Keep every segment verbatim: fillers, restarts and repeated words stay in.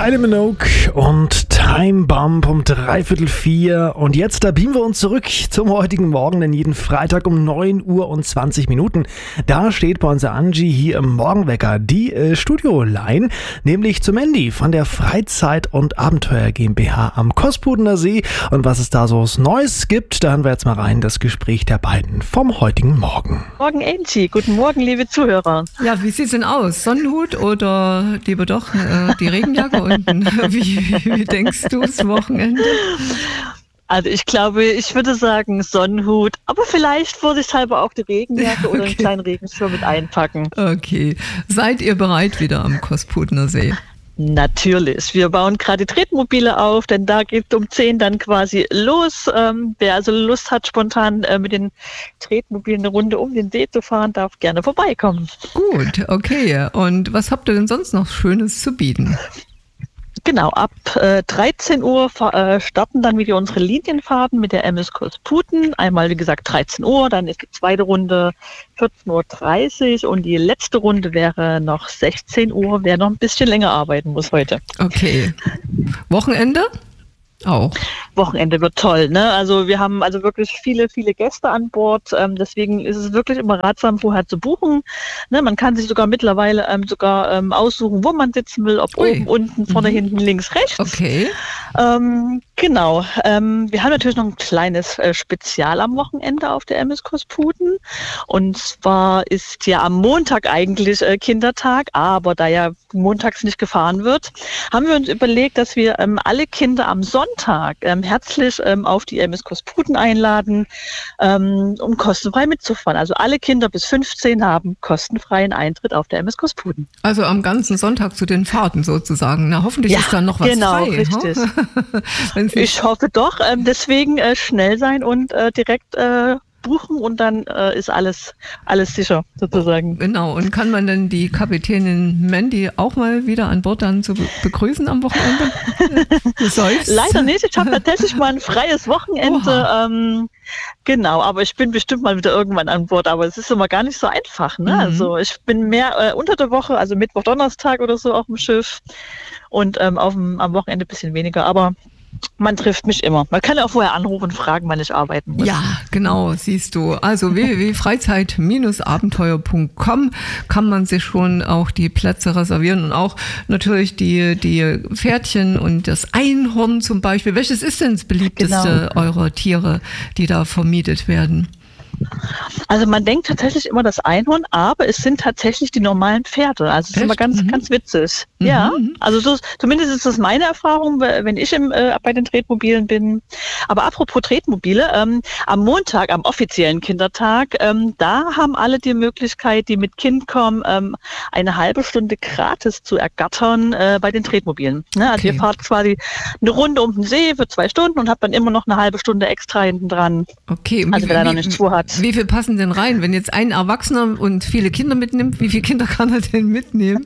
Kylie Minogue und Time Bomb um dreiviertel vier. Und jetzt, da beamen wir uns zurück zum heutigen Morgen, denn jeden Freitag um neun Uhr und zwanzig Minuten. Da steht bei unserer Angie hier im Morgenwecker die äh, Studioline, nämlich zu Mandy von der Freizeit- und Abenteuer GmbH am Kospudener See. Und was es da so Neues gibt, da hören wir jetzt mal rein, das Gespräch der beiden vom heutigen Morgen. Morgen, Angie. Guten Morgen, liebe Zuhörer. Ja, wie sieht's denn aus? Sonnenhut oder lieber doch äh, die Regenjacke unten? Wie, wie, wie denkst du das Wochenende? Also ich glaube, ich würde sagen Sonnenhut, aber vielleicht vorsichtshalber auch die Regenjacke okay. oder einen kleinen Regenschirm mit einpacken. Okay. Seid ihr bereit wieder am Kospudener See? Natürlich. Wir bauen gerade die Tretmobile auf, denn da geht um zehn dann quasi los. Ähm, wer also Lust hat, spontan äh, mit den Tretmobilen eine Runde um den See zu fahren, darf gerne vorbeikommen. Gut, okay. Und was habt ihr denn sonst noch Schönes zu bieten? Genau, ab äh, dreizehn Uhr äh, starten dann wieder unsere Linienfahrten mit der M S Kosputen. Einmal, wie gesagt, dreizehn Uhr, dann ist die zweite Runde vierzehn Uhr dreißig und die letzte Runde wäre noch sechzehn Uhr, wer noch ein bisschen länger arbeiten muss heute. Okay. Wochenende? Auch. Wochenende wird toll, ne? Also wir haben also wirklich viele, viele Gäste an Bord. Ähm, deswegen ist es wirklich immer ratsam, vorher zu buchen. Ne? Man kann sich sogar mittlerweile ähm, sogar ähm, aussuchen, wo man sitzen will, ob Ui. oben, unten, vorne, mhm. hinten, links, rechts. Okay. Ähm, genau. Ähm, wir haben natürlich noch ein kleines äh, Spezial am Wochenende auf der M S Kosputen. Und zwar ist ja am Montag eigentlich äh, Kindertag, aber da ja montags nicht gefahren wird, haben wir uns überlegt, dass wir ähm, alle Kinder am Sonntag ähm, herzlich ähm, auf die M S Kosputen einladen, ähm, um kostenfrei mitzufahren. Also alle Kinder bis fünfzehn haben kostenfreien Eintritt auf der M S Kosputen. Also am ganzen Sonntag zu den Fahrten sozusagen. Na, hoffentlich ja, ist dann noch was genau, frei. Richtig. Ich hoffe doch. Ähm, deswegen äh, schnell sein und äh, direkt äh, buchen und dann äh, ist alles, alles sicher sozusagen. Genau. Und kann man dann die Kapitänin Mandy auch mal wieder an Bord dann zu be- begrüßen am Wochenende? Leider nicht. Ich habe tatsächlich mal ein freies Wochenende. Ähm, genau, aber ich bin bestimmt mal wieder irgendwann an Bord. Aber es ist immer gar nicht so einfach. Ne? Mhm. Also ich bin mehr äh, unter der Woche, also Mittwoch, Donnerstag oder so auf dem Schiff und ähm, auf dem, am Wochenende ein bisschen weniger. Aber man trifft mich immer. Man kann ja auch vorher anrufen und fragen, wann ich arbeiten muss. Ja, genau, siehst du. Also w w w punkt freizeit Bindestrich abenteuer punkt com kann man sich schon auch die Plätze reservieren und auch natürlich die, die Pferdchen und das Einhorn zum Beispiel. Welches ist denn das beliebteste genau. eurer Tiere, die da vermietet werden? Also man denkt tatsächlich immer das Einhorn, aber es sind tatsächlich die normalen Pferde. Also das ist immer ganz, mhm. ganz witzig. Mhm. Ja, also so, zumindest ist das meine Erfahrung, wenn ich im, äh, bei den Tretmobilen bin. Aber apropos Tretmobile, ähm, am Montag, am offiziellen Kindertag, ähm, da haben alle die Möglichkeit, die mit Kind kommen, ähm, eine halbe Stunde gratis zu ergattern äh, bei den Tretmobilen. Ne? Also okay. Ihr fahrt quasi eine Runde um den See für zwei Stunden und habt dann immer noch eine halbe Stunde extra hinten dran. Okay. Also wer da noch nichts vorhat. Wie viel passen denn rein? Wenn jetzt ein Erwachsener und viele Kinder mitnimmt, wie viele Kinder kann er denn mitnehmen?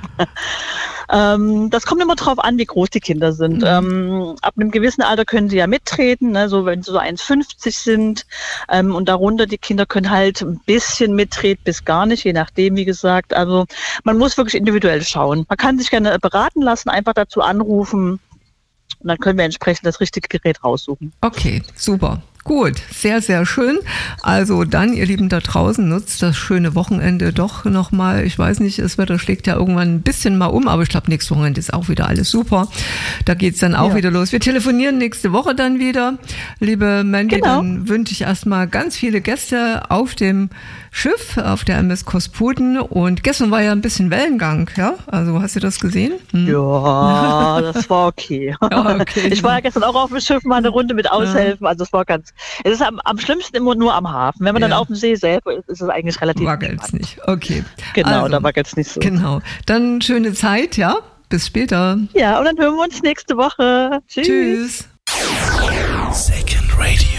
ähm, das kommt immer drauf an, wie groß die Kinder sind. Mhm. Ähm, ab einem gewissen Alter können sie ja mittreten, ne? So wenn sie so eins Komma fünfzig sind ähm, und darunter die Kinder können halt ein bisschen mittreten bis gar nicht, je nachdem, wie gesagt. Also man muss wirklich individuell schauen. Man kann sich gerne beraten lassen, einfach dazu anrufen und dann können wir entsprechend das richtige Gerät raussuchen. Okay, super. Gut, sehr, sehr schön. Also dann, ihr Lieben da draußen, nutzt das schöne Wochenende doch nochmal. Ich weiß nicht, das Wetter schlägt ja irgendwann ein bisschen mal um, aber ich glaube, nächstes Wochenende ist auch wieder alles super. Da geht's dann auch ja. wieder los. Wir telefonieren nächste Woche dann wieder. Liebe Mandy, genau. Dann wünsche ich erstmal ganz viele Gäste auf dem Schiff, auf der M S Kosputen. Und gestern war ja ein bisschen Wellengang, ja? Also hast du das gesehen? Hm. Ja, das war okay. Ja, okay. Ich war ja gestern auch auf dem Schiff, mal eine Runde mit Aushelfen, also es war ganz Es ist am, am schlimmsten immer nur am Hafen. Wenn man ja. dann auf dem See selber ist, ist es eigentlich relativ wackelt's nicht. Okay. Genau, also, da wackelt's nicht so. Genau. Dann schöne Zeit, ja? Bis später. Ja, und dann hören wir uns nächste Woche. Tschüss. Tschüss. Second Radio.